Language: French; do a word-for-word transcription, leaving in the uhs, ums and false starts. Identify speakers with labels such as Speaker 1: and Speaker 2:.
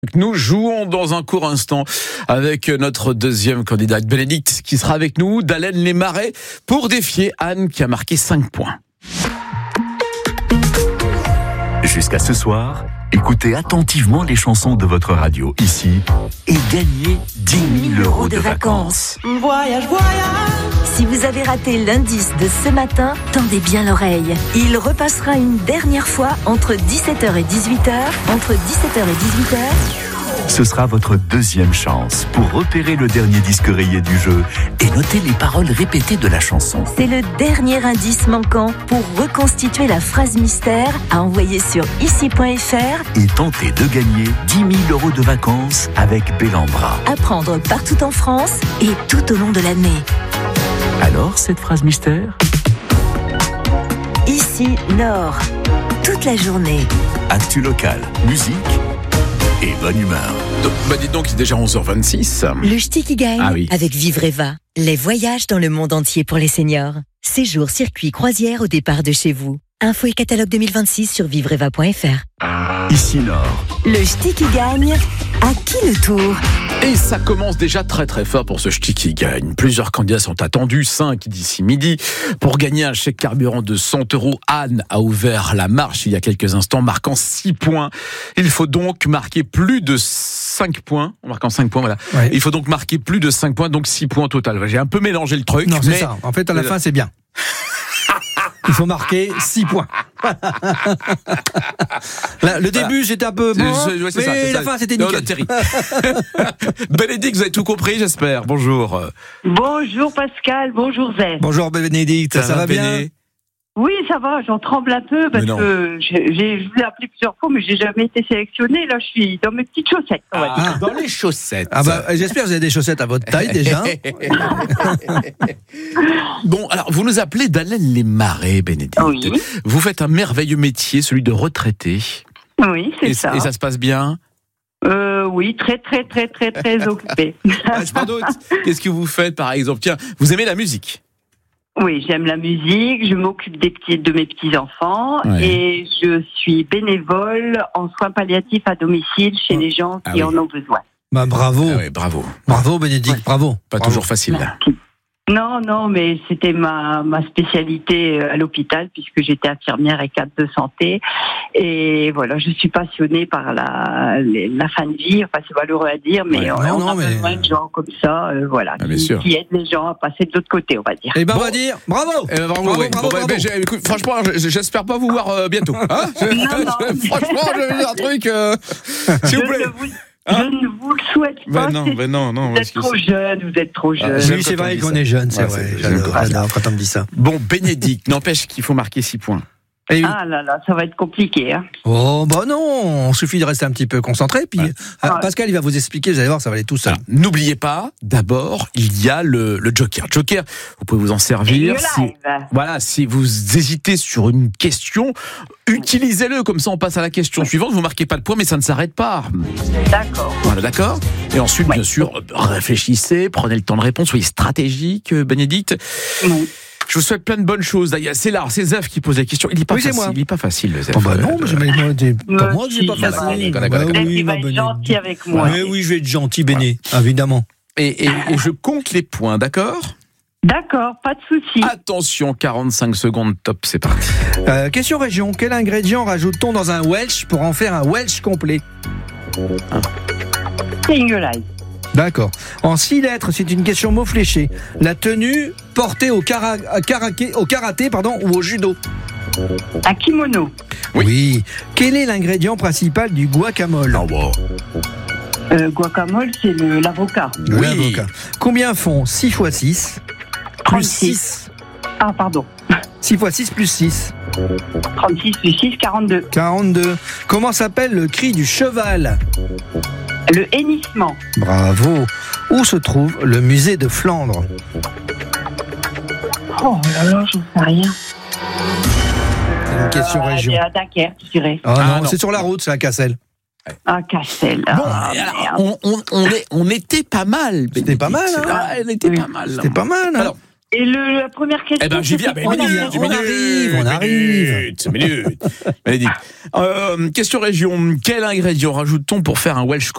Speaker 1: Nous jouons dans un court instant avec notre deuxième candidate, Bénédicte, qui sera avec nous, d'Alain Les Marais, pour défier Anne qui a marqué cinq points.
Speaker 2: Jusqu'à ce soir, écoutez attentivement les chansons de votre radio ici et gagnez dix mille euros de vacances.
Speaker 3: Voyage, voyage.
Speaker 4: Si vous avez raté l'indice de ce matin, tendez bien l'oreille. Il repassera une dernière fois entre dix-sept heures et dix-huit heures. Entre dix-sept heures et dix-huit heures.
Speaker 2: Ce sera votre deuxième chance pour repérer le dernier disque rayé du jeu et noter les paroles répétées de la chanson.
Speaker 4: C'est le dernier indice manquant pour reconstituer la phrase mystère à envoyer sur ici point f r
Speaker 2: et tenter de gagner dix mille euros de vacances avec Bellambra.
Speaker 4: à prendre partout en France et tout au long de l'année.
Speaker 2: Alors, cette phrase mystère ?
Speaker 4: Ici, Nord. Toute la journée.
Speaker 2: Actu local, musique et bonne humeur.
Speaker 1: Donc, bah dites donc, il est déjà onze heures vingt-six.
Speaker 4: Le ch'ti qui gagne
Speaker 1: Ah oui.
Speaker 4: avec Vivreva. Les voyages dans le monde entier pour les seniors. Séjour circuit croisière au départ de chez vous. Info et catalogue deux mille vingt-six sur vivreva point f r.
Speaker 2: Ici Nord.
Speaker 4: Le ch'ti qui gagne. À qui le tour ?
Speaker 1: Et ça commence déjà très très fort pour ce ch'ti qui gagne. Plusieurs candidats sont attendus, cinq d'ici midi. Pour gagner un chèque carburant de cent euros, Anne a ouvert la marche il y a quelques instants, marquant six points. Il faut donc marquer plus de cinq points. En marquant cinq points, voilà.
Speaker 5: Ouais.
Speaker 1: Il faut donc marquer plus de cinq points, donc six points au total. J'ai un peu mélangé le truc.
Speaker 5: Non, c'est
Speaker 1: mais
Speaker 5: ça. En fait, à la
Speaker 1: Euh,
Speaker 5: fin, c'est bien. Il faut marquer six points. Là, le début, j'étais un peu bon,
Speaker 1: C'est- ouais, c'est
Speaker 5: mais
Speaker 1: ça, c'est
Speaker 5: la
Speaker 1: ça.
Speaker 5: fin, c'était
Speaker 1: Non,
Speaker 5: nickel.
Speaker 1: on atterrit. Bénédicte, vous avez tout compris, j'espère. Bonjour.
Speaker 3: Bonjour Pascal, bonjour Zé.
Speaker 5: Bonjour Bénédicte, ça, va bien?
Speaker 1: Béné
Speaker 3: Oui, ça va, j'en tremble un peu parce
Speaker 1: Mais non.
Speaker 3: que j'ai, j'ai- je vous ai appelé plusieurs fois, mais j'ai jamais été sélectionnée. Là, je suis dans mes petites chaussettes, on va dire.
Speaker 1: Ah, dans les chaussettes.
Speaker 5: Ah bah, j'espère que vous avez des chaussettes à votre taille déjà.
Speaker 1: Bon, alors, vous nous appelez d'Alain Les Marais, Bénédicte.
Speaker 3: Oui.
Speaker 1: Vous faites un merveilleux métier, celui de retraité.
Speaker 3: Oui, c'est
Speaker 1: Et,
Speaker 3: ça.
Speaker 1: et ça se passe bien?
Speaker 3: Euh, oui, très, très, très, très, très occupée.
Speaker 1: Ah, je pas d'autre. Qu'est-ce que vous faites, par exemple? Tiens, vous aimez la musique?
Speaker 3: Oui, j'aime la musique, je m'occupe des petits, de mes petits-enfants
Speaker 1: Ouais.
Speaker 3: et je suis bénévole en soins palliatifs à domicile chez les gens qui
Speaker 1: Ah oui.
Speaker 3: en ont besoin.
Speaker 5: Bah, bravo.
Speaker 1: Ah ouais, bravo.
Speaker 5: Bravo Bénédicte,
Speaker 3: Ouais.
Speaker 5: bravo.
Speaker 1: Pas
Speaker 5: Bravo.
Speaker 1: toujours facile, là.
Speaker 3: Non, non, mais c'était ma, ma spécialité à l'hôpital puisque j'étais infirmière et cadre de santé. Et voilà, je suis passionnée par la, les- la fin de vie. Enfin, c'est malheureux à dire, mais
Speaker 1: Ouais.
Speaker 3: on,
Speaker 5: Non,
Speaker 3: on
Speaker 5: non,
Speaker 3: a
Speaker 5: mais-
Speaker 3: besoin de gens comme ça, euh, voilà,
Speaker 1: Ah, bien
Speaker 3: qui,
Speaker 1: sûr.
Speaker 3: qui aident les gens à passer de l'autre côté, on va dire.
Speaker 5: Eh ben,
Speaker 1: Bon.
Speaker 5: on va dire bravo.
Speaker 1: Eh ben, bravo,
Speaker 5: Bravo,
Speaker 1: ouais.
Speaker 5: bravo,
Speaker 1: Bon, bah,
Speaker 5: bravo.
Speaker 1: bah, j'ai- écoute, franchement, je- j'espère pas vous voir euh, bientôt. Hein
Speaker 3: Non, non.
Speaker 1: Franchement, je vais dire un truc. euh, S'il vous
Speaker 3: je,
Speaker 1: plaît.
Speaker 3: ne vous,
Speaker 1: Hein
Speaker 3: je ne vous le souhaite pas.
Speaker 1: Ben non,
Speaker 3: c'est-
Speaker 1: ben non, non.
Speaker 3: vous êtes
Speaker 1: excuse-
Speaker 3: trop jeune, vous êtes trop jeune.
Speaker 1: Ah, j'aime
Speaker 5: Oui, c'est
Speaker 1: quand on
Speaker 5: vrai
Speaker 1: dit
Speaker 5: qu'on
Speaker 1: ça.
Speaker 5: est jeune, c'est
Speaker 1: Ouais,
Speaker 5: vrai.
Speaker 1: c'est- j'aime
Speaker 5: J'adore,
Speaker 1: quand-
Speaker 5: j'adore quand on me dit ça.
Speaker 1: Bon, Bénédicte, n'empêche qu'il faut marquer six points.
Speaker 5: Eh oui.
Speaker 3: Ah là là, ça va être compliqué. Hein.
Speaker 5: Oh, bah non, il suffit de rester un petit peu concentré. Puis
Speaker 1: Ouais.
Speaker 5: euh,
Speaker 3: Ouais.
Speaker 5: Pascal, il va vous expliquer, vous allez voir, ça va aller tout seul.
Speaker 1: Alors, n'oubliez pas, d'abord, il y a le, le Joker. Joker, vous pouvez vous en servir.
Speaker 3: Et
Speaker 1: Si,
Speaker 3: live.
Speaker 1: voilà, si vous hésitez sur une question, utilisez-le. Comme ça, on passe à la question suivante. Vous marquez pas le point, mais ça ne s'arrête pas.
Speaker 3: D'accord.
Speaker 1: Voilà, d'accord. Et ensuite,
Speaker 3: Ouais.
Speaker 1: bien sûr, réfléchissez, prenez le temps de répondre, soyez stratégique, euh, Bénédicte.
Speaker 3: Oui.
Speaker 1: Je vous souhaite plein de bonnes choses. D'ailleurs, c'est là, c'est Zef qui pose la question. Il n'est pas
Speaker 5: Oui, c'est
Speaker 1: facile.
Speaker 5: moi.
Speaker 1: Il n'est pas facile, le Zef.
Speaker 5: Oh bah non, mais je m'ai demandé. Pas
Speaker 3: Moi
Speaker 5: moi que j'ai pas
Speaker 3: aussi, ça va
Speaker 5: facile.
Speaker 3: aller.
Speaker 1: D'accord, d'accord,
Speaker 5: Bah
Speaker 1: d'accord.
Speaker 5: oui,
Speaker 3: Il
Speaker 5: ma
Speaker 3: va être
Speaker 5: bonne
Speaker 3: gentil
Speaker 5: idée.
Speaker 3: avec moi.
Speaker 5: Mais oui, je vais être gentil, Béné, évidemment.
Speaker 1: Et, et, et je compte les points, d'accord?
Speaker 3: D'accord, pas de souci.
Speaker 1: Attention, quarante-cinq secondes, top, c'est parti.
Speaker 5: Euh, question région. Quel ingrédient rajoute-t-on dans un Welsh pour en faire un Welsh complet?
Speaker 3: Single Eye.
Speaker 5: D'accord. En six lettres, c'est une question mot fléché. La tenue portée au, kara- à karaké- au karaté pardon, ou au judo.
Speaker 3: Un kimono.
Speaker 1: Oui.
Speaker 5: Quel est l'ingrédient principal du guacamole?
Speaker 1: Ah, wow.
Speaker 3: Euh, guacamole, c'est le, l'avocat.
Speaker 5: Le
Speaker 1: Oui.
Speaker 5: avocat. Combien font six fois six plus
Speaker 3: trente-six.
Speaker 5: six?
Speaker 3: Ah, pardon.
Speaker 5: six fois six plus six.
Speaker 3: trente-six plus six, quarante-deux.
Speaker 5: quarante-deux. Comment s'appelle le cri du cheval?
Speaker 3: Le hennissement.
Speaker 5: Bravo. Où se trouve le musée de Flandre?
Speaker 3: Oh là là, j'en sais rien.
Speaker 5: C'est une question
Speaker 3: Euh,
Speaker 5: région.
Speaker 3: À Dunkerque, je dirais.
Speaker 5: Ah
Speaker 1: Ah,
Speaker 5: non,
Speaker 1: non.
Speaker 5: c'est sur la route, c'est à Cassel.
Speaker 3: À Castel.
Speaker 1: Bon,
Speaker 3: Ah,
Speaker 1: et alors,
Speaker 3: merde.
Speaker 1: on, on, on, est, on était pas mal.
Speaker 5: C'était pas mal, hein.
Speaker 1: Ah, elle était
Speaker 3: Oui.
Speaker 1: pas mal.
Speaker 5: C'était pas mal, hein?
Speaker 1: Alors,
Speaker 3: Et le, la première question.
Speaker 1: eh ben, j'y viens.
Speaker 3: c'était
Speaker 1: Ben,
Speaker 3: quoi,
Speaker 5: on y vient,
Speaker 3: la-
Speaker 5: on arrive, on arrive.
Speaker 1: Minute, minute. Bénédicte. Euh, question région. Quel ingrédient rajoute-t-on pour faire un Welsh